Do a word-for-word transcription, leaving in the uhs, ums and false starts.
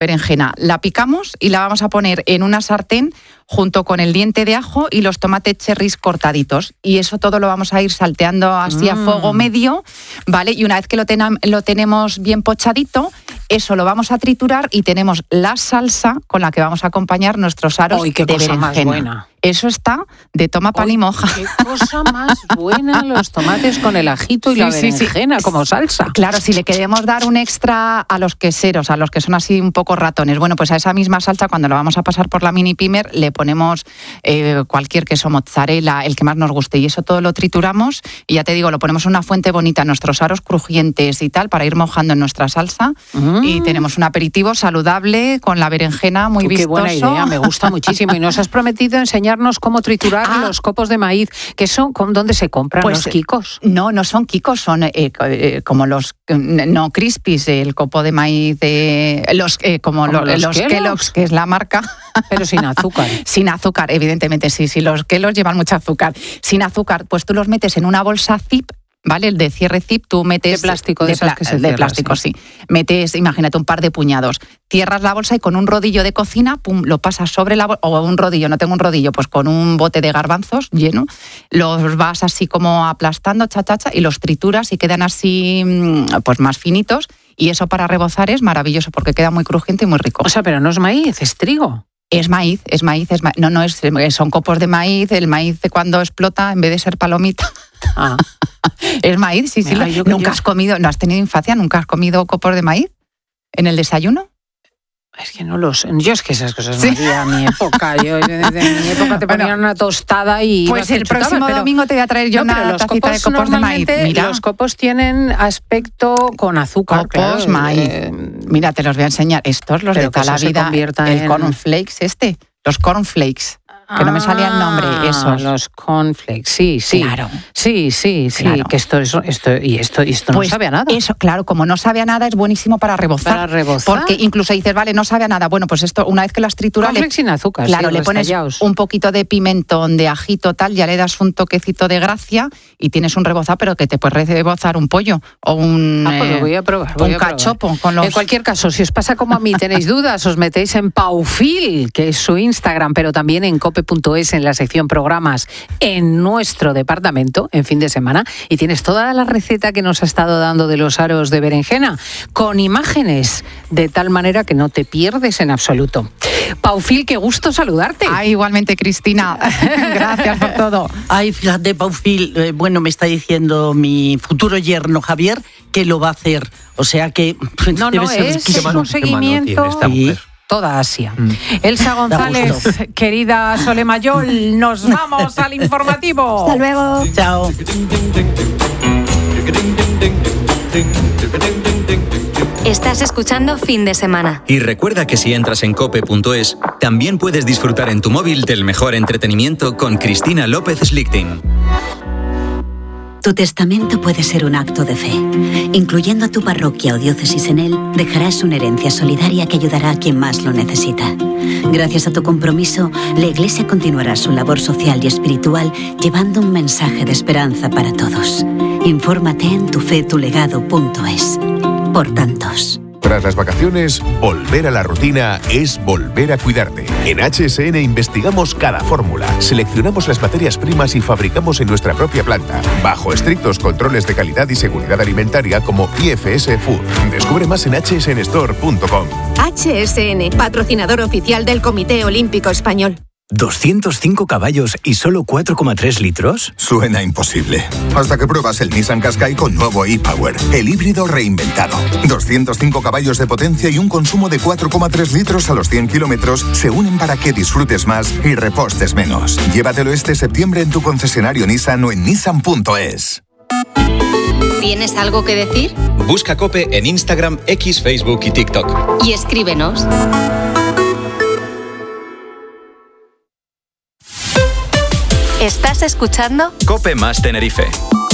berenjena. La picamos y la vamos a poner en una sartén junto con el diente de ajo y los tomates cherries cortaditos. Y eso todo lo vamos a ir salteando así mm. a fuego medio, ¿vale? Y una vez que lo, ten- lo tenemos bien pochadito, eso lo vamos a triturar y tenemos la salsa con la que vamos a acompañar nuestros aros ¡Ay, qué de cosa berenjena! Más buena. Eso está de toma pan y moja. ¡Qué cosa más buena! Los tomates con el ajito y sí, la berenjena sí, sí. como salsa. Claro, si le queremos dar un extra a los queseros, a los que son así un poco ratones, bueno, pues a esa misma salsa, cuando la vamos a pasar por la mini pimer, le ponemos eh, cualquier queso mozzarella, el que más nos guste, y eso todo lo trituramos y ya te digo, lo ponemos en una fuente bonita, nuestros aros crujientes y tal, para ir mojando en nuestra salsa mm. y tenemos un aperitivo saludable con la berenjena muy Uy, vistoso. Qué buena idea, me gusta muchísimo. Y nos has prometido enseñarnos cómo triturar ah. los copos de maíz, que son, ¿dónde se compran pues, los quicos? No, no son quicos, son eh, eh, como los, no crispies, el copo de maíz, de, los, eh, como, como lo, los, los Kellogg's? Kellogg's, que es la marca. Pero sin azúcar. Sin azúcar, evidentemente, sí, sí, los Kellogg's llevan mucho azúcar. Sin azúcar, pues tú los metes en una bolsa zip, ¿vale? El de cierre zip, tú metes... De plástico, de, de, pla- que se de cierra, plástico, sí. sí. Metes, imagínate, un par de puñados. Cierras la bolsa y con un rodillo de cocina, pum, lo pasas sobre la bolsa, o un rodillo, no tengo un rodillo, pues con un bote de garbanzos lleno, los vas así como aplastando, chachacha, y los trituras y quedan así, pues más finitos, y eso para rebozar es maravilloso porque queda muy crujiente y muy rico. O sea, pero no es maíz, es trigo. Es maíz, es maíz, es ma- no, no, es, son copos de maíz, el maíz de cuando explota, en vez de ser palomita, ah. es maíz, sí, sí. Mira, lo, yo, ¿Nunca yo... has comido, no has tenido infancia, nunca has comido copos de maíz en el desayuno? Es que no lo sé. Yo es que esas cosas, ¿sí? María, mi época. Yo desde mi época te ponían bueno, una tostada y... Pues el chutada, próximo pero, domingo te voy a traer yo no, una tacita de copos de maíz. Mira. Los copos tienen aspecto con azúcar. Copos, claro, maíz. Eh, Mira, te los voy a enseñar. Estos, los de toda la vida. El en... cornflakes este. Los cornflakes. Que no me salía el nombre, esos. Los cornflakes, sí, sí. Claro. Sí, sí, sí. Claro. Que esto, esto, esto, y esto, y esto pues no sabe a nada. Eso, claro, como no sabe a nada, es buenísimo para rebozar. Para rebozar. Porque incluso dices, vale, no sabe a nada. Bueno, pues esto, una vez que las trituras. Cornflakes sin azúcar, claro, sí, le pones estallaos. Un poquito de pimentón, de ajito, tal, ya le das un toquecito de gracia y tienes un rebozado, pero que te puedes rebozar un pollo o un. Ah, pues lo voy a probar. Voy un a probar. cachopo. Con los... En cualquier caso, si os pasa como a mí, tenéis dudas, os metéis en Paufil, que es su Instagram, pero también en cope punto es, en la sección programas en nuestro departamento en fin de semana, y tienes toda la receta que nos ha estado dando de los aros de berenjena con imágenes, de tal manera que no te pierdes en absoluto. Paufil, qué gusto saludarte. Ah, igualmente, Cristina. Gracias por todo. Ay, fíjate, Paufil, eh, bueno, me está diciendo mi futuro yerno Javier que lo va a hacer, o sea que no, no, es un seguimiento. Toda Asia. Mm. Elsa González, querida Sole Mayol, nos vamos al informativo. Hasta luego. Chao. Estás escuchando Fin de Semana. Y recuerda que si entras en cope punto es, también puedes disfrutar en tu móvil del mejor entretenimiento con Cristina López Schlichting. Tu testamento puede ser un acto de fe. Incluyendo tu parroquia o diócesis en él, dejarás una herencia solidaria que ayudará a quien más lo necesita. Gracias a tu compromiso, la Iglesia continuará su labor social y espiritual llevando un mensaje de esperanza para todos. Infórmate en tufetulegado punto es. Por tantos. Tras las vacaciones, volver a la rutina es volver a cuidarte. En H S N investigamos cada fórmula, seleccionamos las materias primas y fabricamos en nuestra propia planta, bajo estrictos controles de calidad y seguridad alimentaria como I F S Food. Descubre más en hache ese ene store punto com. H S N, patrocinador oficial del Comité Olímpico Español. ¿doscientos cinco caballos y solo cuatro coma tres litros? Suena imposible. Hasta que pruebas el Nissan Qashqai con nuevo e-Power, el híbrido reinventado. doscientos cinco caballos de potencia y un consumo de cuatro coma tres litros a los cien kilómetros se unen para que disfrutes más y repostes menos. Llévatelo este septiembre en tu concesionario Nissan o en nissan punto es. ¿Tienes algo que decir? Busca COPE en Instagram, X, Facebook y TikTok. Y escríbenos. ¿Estás escuchando? COPE más Tenerife.